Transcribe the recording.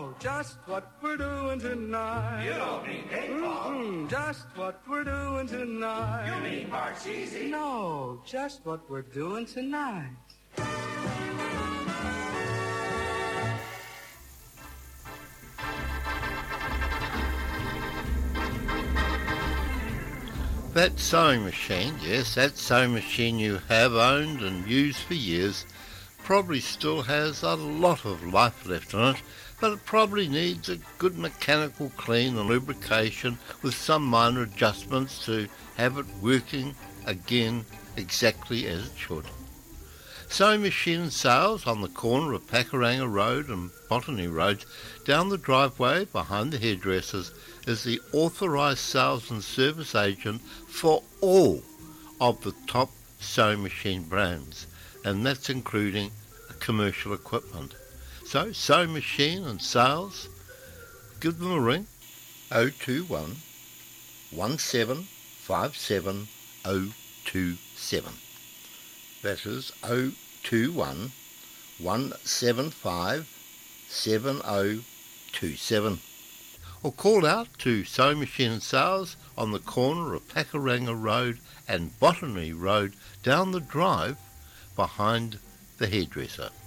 know just what we're doing tonight. You don't mean Dave Paul. Just what we're doing tonight. You mean Marchese. No, just what we're doing tonight. That sewing machine, yes, that sewing machine you have owned and used for years, probably still has a lot of life left in it, but it probably needs a good mechanical clean and lubrication with some minor adjustments to have it working again exactly as it should. Sewing machine sales on the corner of Pakuranga Road and Botany Road down the driveway behind the hairdressers is the authorised sales and service agent for all of the top sewing machine brands, and that's including commercial equipment. So sewing machine and sales, give them a ring, 021 1757 027. That is 021 175 7027. Or call out to Sewing Machine and Sales on the corner of Pakuranga Road and Botany Road down the drive behind the hairdresser.